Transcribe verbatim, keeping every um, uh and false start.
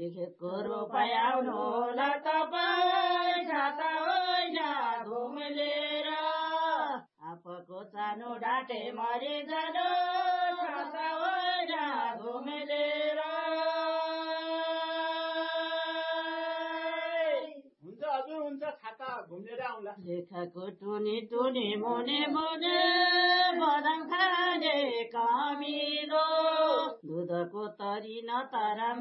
खेतको रोपाउनु होला तपाईँ छाता होइन घुम्लेर आफूको सानो डाटे मरि जानु छाता होइन घुम्लेर हुन्छ हजुर हुन्छ छाता घुम्लेर आउँला रेखाको टुनी टुनी मुनि मुनि बदाम खाने कामिलो दुधको तरी न तारा